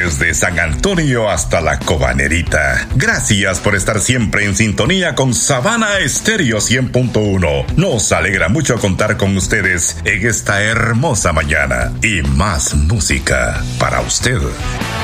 desde San Antonio hasta la Cobanerita. Gracias por estar siempre en sintonía con Sabana Estéreo 100.1. Nos alegra mucho contar con ustedes en esta hermosa mañana y más música para usted.